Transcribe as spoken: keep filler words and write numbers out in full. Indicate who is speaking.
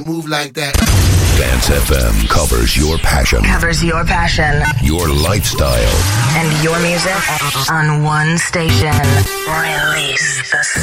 Speaker 1: Move like that.
Speaker 2: Dance F M covers your passion.
Speaker 3: Covers your passion.
Speaker 2: Your lifestyle.
Speaker 3: And your music on one station. Release the